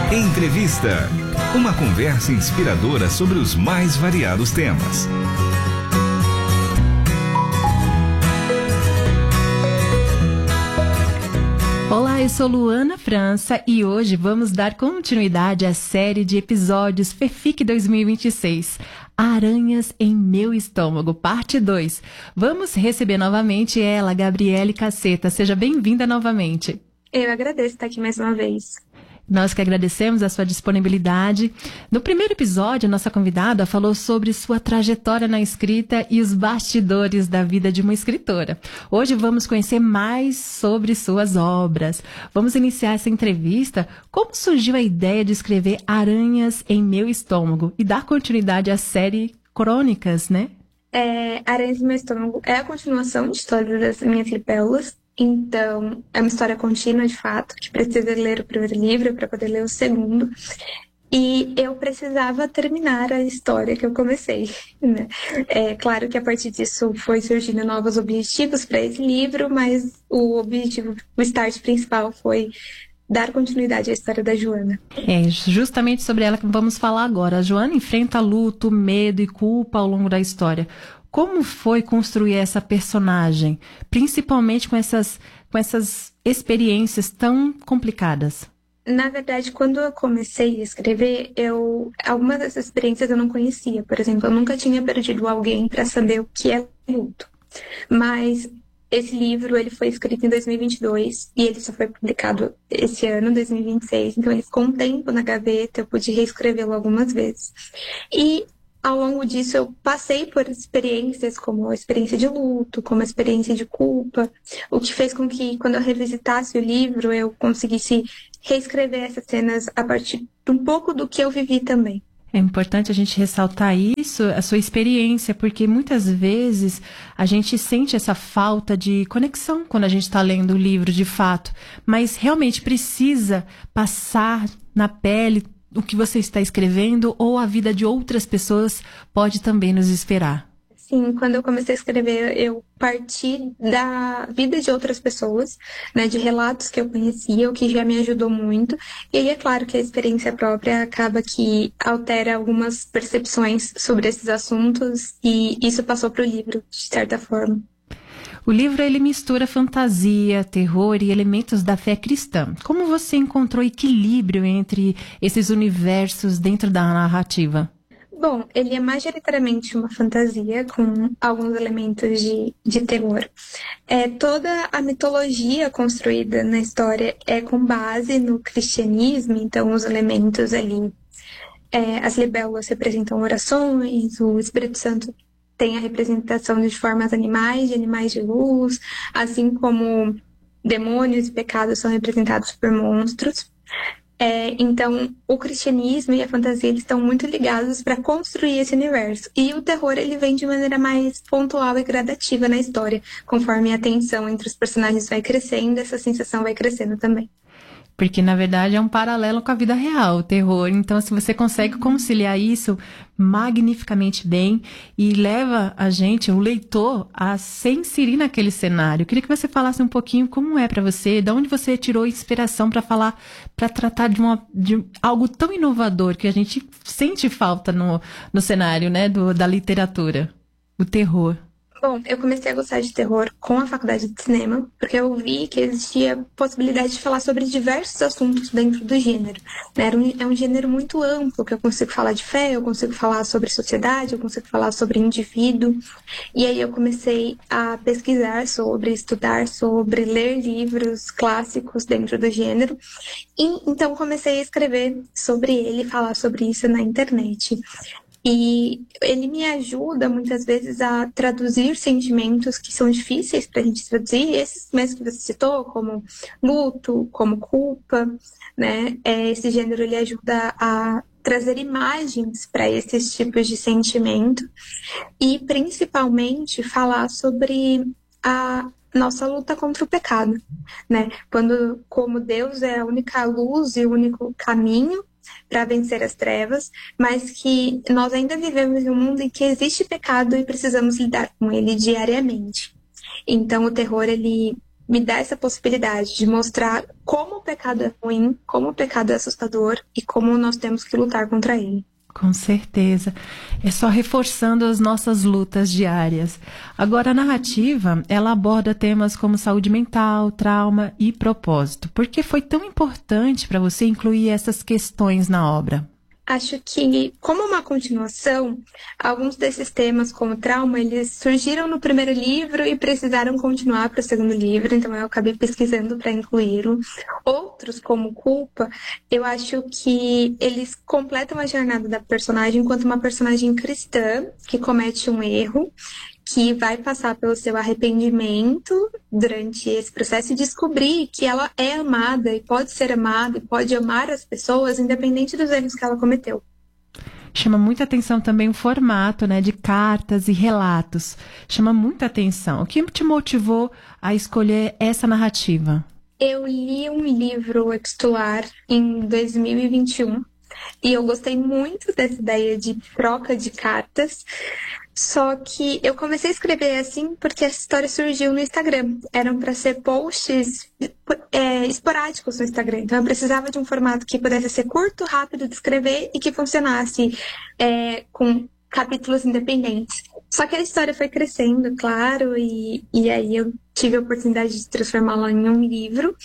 Entrevista. Uma conversa inspiradora sobre os mais variados temas. Olá, eu sou Luana França e hoje vamos dar continuidade à série de episódios FEFIC 2026, Aranhas em Meu Estômago, parte 2. Vamos receber novamente ela, Gabriele Caceta. Seja bem-vinda novamente. Eu agradeço estar aqui mais uma vez. Nós que agradecemos a sua disponibilidade. No primeiro episódio, nossa convidada falou sobre sua trajetória na escrita e os bastidores da vida de uma escritora. Hoje vamos conhecer mais sobre suas obras. Vamos iniciar essa entrevista. Como surgiu a ideia de escrever Aranhas em Meu Estômago e dar continuidade à série Crônicas, né? Aranhas em Meu Estômago é a continuação de História das Minhas Libélulas. Então, é uma história contínua, de fato, que precisa ler o primeiro livro para poder ler o segundo. E eu precisava terminar a história que eu comecei, né? É claro que a partir disso foi surgindo novos objetivos para esse livro, mas o start principal foi dar continuidade à história da Joana. É justamente sobre ela que vamos falar agora. A Joana enfrenta luto, medo e culpa ao longo da história. Como foi construir essa personagem, principalmente com essas experiências tão complicadas? Na verdade, quando eu comecei a escrever, algumas dessas experiências eu não conhecia. Por exemplo, eu nunca tinha perdido alguém para saber o que é luto. Mas esse livro ele foi escrito em 2022 e ele só foi publicado esse ano, 2026. Então ele ficou um tempo na gaveta, eu pude reescrevê-lo algumas vezes. E ao longo disso, eu passei por experiências como a experiência de luto, como a experiência de culpa, o que fez com que, quando eu revisitasse o livro, eu conseguisse reescrever essas cenas a partir de um pouco do que eu vivi também. É importante a gente ressaltar isso, a sua experiência, porque muitas vezes a gente sente essa falta de conexão quando a gente está lendo o livro, de fato, mas realmente precisa passar na pele o que você está escrevendo ou a vida de outras pessoas pode também nos esperar. Sim, quando eu comecei a escrever, eu parti da vida de outras pessoas, né, de relatos que eu conhecia, o que já me ajudou muito. E aí é claro que a experiência própria acaba que altera algumas percepções sobre esses assuntos e isso passou para o livro, de certa forma. O livro ele mistura fantasia, terror e elementos da fé cristã. Como você encontrou equilíbrio entre esses universos dentro da narrativa? Bom, ele é majoritariamente uma fantasia com alguns elementos de terror. Toda a mitologia construída na história é com base no cristianismo, então os elementos ali, as libélulas representam orações, o Espírito Santo tem a representação de formas animais, de animais de luz, assim como demônios e pecados são representados por monstros. Então, o cristianismo e a fantasia eles estão muito ligados para construir esse universo. E o terror ele vem de maneira mais pontual e gradativa na história. Conforme a tensão entre os personagens vai crescendo, essa sensação vai crescendo também. Porque, na verdade, é um paralelo com a vida real, o terror. Então, se você consegue conciliar isso magnificamente bem e leva a gente, o leitor, a se inserir naquele cenário. Eu queria que você falasse um pouquinho como é para você, de onde você tirou inspiração para falar, para tratar de algo tão inovador que a gente sente falta no cenário, né, da literatura, o terror. Bom, eu comecei a gostar de terror com a faculdade de cinema, porque eu vi que existia possibilidade de falar sobre diversos assuntos dentro do gênero. É um gênero muito amplo, que eu consigo falar de fé, eu consigo falar sobre sociedade, eu consigo falar sobre indivíduo. E aí eu comecei a pesquisar sobre, estudar sobre, ler livros clássicos dentro do gênero. E então comecei a escrever sobre ele, falar sobre isso na internet. E ele me ajuda, muitas vezes, a traduzir sentimentos que são difíceis para a gente traduzir, esses mesmos que você citou, como luto, como culpa, né? Esse gênero, ele ajuda a trazer imagens para esses tipos de sentimento e, principalmente, falar sobre a nossa luta contra o pecado, né? Como Deus é a única luz e o único caminho para vencer as trevas, mas que nós ainda vivemos em um mundo em que existe pecado e precisamos lidar com ele diariamente. Então o terror ele me dá essa possibilidade de mostrar como o pecado é ruim, como o pecado é assustador e como nós temos que lutar contra ele. Com certeza. É só reforçando as nossas lutas diárias. Agora, a narrativa, ela aborda temas como saúde mental, trauma e propósito. Por que foi tão importante para você incluir essas questões na obra? Acho que, como uma continuação, alguns desses temas, como trauma, eles surgiram no primeiro livro e precisaram continuar para o segundo livro, então eu acabei pesquisando para incluí-lo. Outros, como culpa, eu acho que eles completam a jornada da personagem enquanto uma personagem cristã que comete um erro, que vai passar pelo seu arrependimento durante esse processo e descobrir que ela é amada e pode ser amada e pode amar as pessoas independente dos erros que ela cometeu. Chama muita atenção também o formato, né, de cartas e relatos. Chama muita atenção. O que te motivou a escolher essa narrativa? Eu li um livro epistolar em 2021 e eu gostei muito dessa ideia de troca de cartas. Só que eu comecei a escrever assim porque essa história surgiu no Instagram. Eram para ser posts esporádicos no Instagram. Então eu precisava de um formato que pudesse ser curto, rápido de escrever e que funcionasse com capítulos independentes. Só que a história foi crescendo, claro, e aí eu tive a oportunidade de transformá-la em um livro.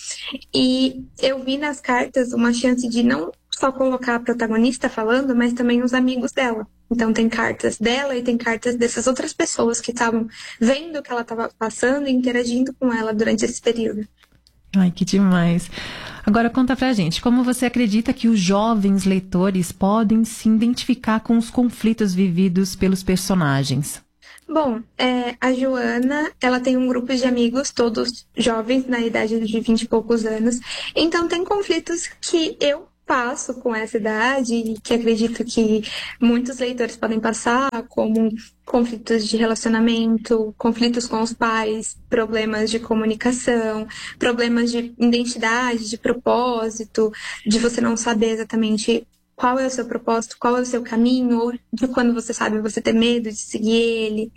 E eu vi nas cartas uma chance de não só colocar a protagonista falando, mas também os amigos dela. Então tem cartas dela e tem cartas dessas outras pessoas que estavam vendo o que ela estava passando e interagindo com ela durante esse período. Ai, que demais. Agora conta pra gente, como você acredita que os jovens leitores podem se identificar com os conflitos vividos pelos personagens? Bom, a Joana, ela tem um grupo de amigos, todos jovens, na idade de 20 e poucos anos. Então tem conflitos que eu passo com essa idade e que acredito que muitos leitores podem passar, como conflitos de relacionamento, conflitos com os pais, problemas de comunicação, problemas de identidade, de propósito, de você não saber exatamente qual é o seu propósito, qual é o seu caminho, ou de quando você sabe você ter medo de seguir ele.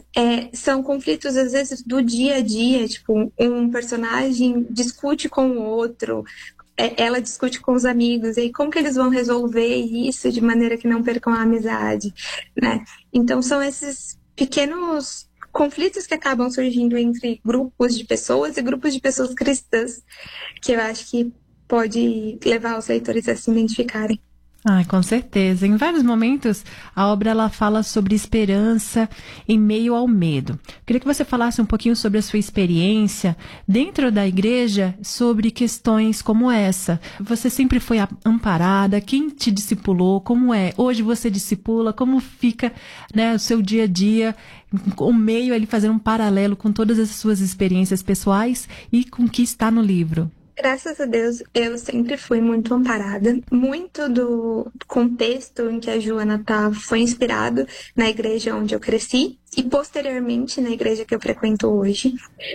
São conflitos, às vezes, do dia a dia, tipo, um personagem discute com o outro, ela discute com os amigos, e aí como que eles vão resolver isso de maneira que não percam a amizade, né? Então são esses pequenos conflitos que acabam surgindo entre grupos de pessoas e grupos de pessoas cristãs, que eu acho que pode levar os leitores a se identificarem. Ah, com certeza. Em vários momentos, a obra ela fala sobre esperança em meio ao medo. Queria que você falasse um pouquinho sobre a sua experiência dentro da igreja sobre questões como essa. Você sempre foi amparada? Quem te discipulou? Como é? Hoje você discipula? Como fica, né, o seu dia a dia, o meio ali fazendo um paralelo com todas as suas experiências pessoais e com o que está no livro? Graças a Deus, eu sempre fui muito amparada. Muito do contexto em que a Joana tá foi inspirado na igreja onde eu cresci e, posteriormente, na igreja que eu frequento hoje.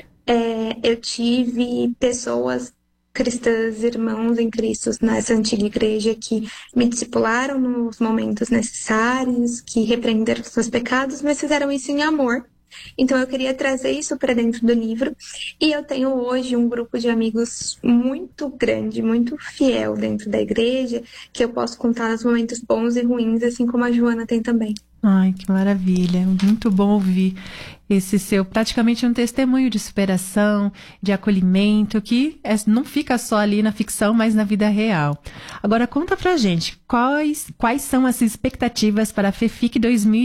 Eu tive pessoas cristãs, irmãos em Cristo nessa antiga igreja que me discipularam nos momentos necessários, que repreenderam os meus pecados, mas fizeram isso em amor. Então eu queria trazer isso para dentro do livro e eu tenho hoje um grupo de amigos muito grande, muito fiel dentro da igreja, que eu posso contar nos momentos bons e ruins, assim como a Joana tem também. Ai, que maravilha, muito bom ouvir esse seu, praticamente um testemunho de superação, de acolhimento, que não fica só ali na ficção, mas na vida real. Agora conta pra gente, quais são as expectativas para a FEFIC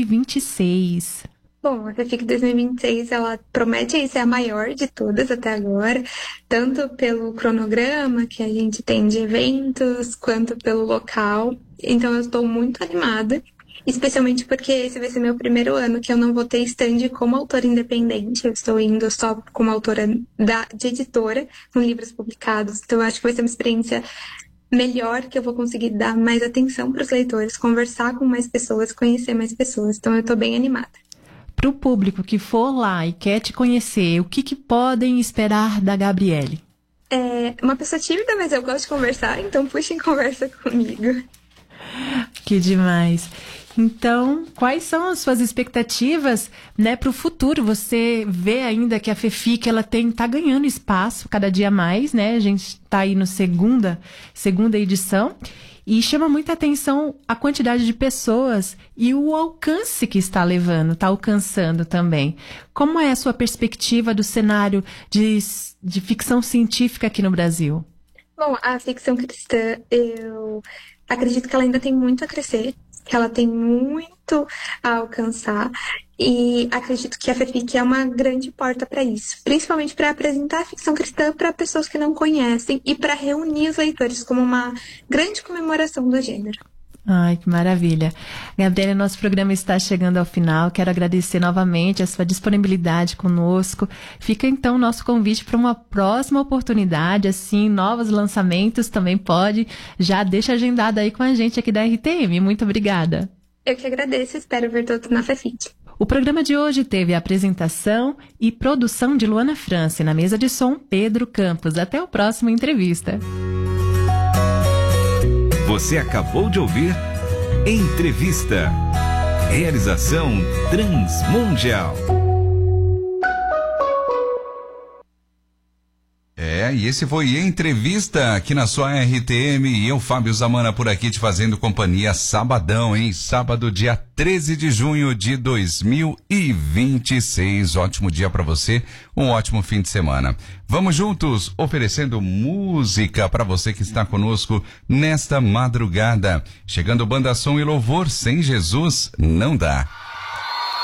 2026? Bom, a FEFIC 2026, ela promete ser a maior de todas até agora, tanto pelo cronograma que a gente tem de eventos, quanto pelo local. Então eu estou muito animada, especialmente porque esse vai ser meu primeiro ano que eu não vou ter stand como autora independente. Eu estou indo só como autora de editora, com livros publicados. Então eu acho que vai ser uma experiência melhor, que eu vou conseguir dar mais atenção para os leitores, conversar com mais pessoas, conhecer mais pessoas. Então eu estou bem animada. Para o público que for lá e quer te conhecer, o que podem esperar da Gabriele? Uma pessoa tímida, mas eu gosto de conversar, então puxem conversa comigo. Que demais. Então, quais são as suas expectativas, né, para o futuro? Você vê ainda que a FEFIC ela tá ganhando espaço cada dia mais, né? A gente está aí no segunda edição e chama muita atenção a quantidade de pessoas e o alcance que está alcançando também. Como é a sua perspectiva do cenário de ficção científica aqui no Brasil? Bom, a ficção cristã, eu acredito que ela ainda tem muito a crescer, que ela tem muito a alcançar, e acredito que a FEFIC é uma grande porta para isso, principalmente para apresentar a ficção cristã para pessoas que não conhecem e para reunir os leitores como uma grande comemoração do gênero. Ai, que maravilha. Gabriela, nosso programa está chegando ao final. Quero agradecer novamente a sua disponibilidade conosco. Fica então o nosso convite para uma próxima oportunidade, assim, novos lançamentos também pode. Já deixa agendado aí com a gente aqui da RTM. Muito obrigada. Eu que agradeço, espero ver todos na FEFIC. O programa de hoje teve a apresentação e produção de Luana França, na mesa de som Pedro Campos. Até o próximo entrevista. Você acabou de ouvir Entrevista. Realização Transmundial. E esse foi Entrevista aqui na sua RTM e eu, Fábio Zamana, por aqui te fazendo companhia sabadão, hein? Sábado, dia 13 de junho de 2026. Ótimo dia pra você, um ótimo fim de semana. Vamos juntos oferecendo música pra você que está conosco nesta madrugada. Chegando Banda Som e Louvor, sem Jesus não dá.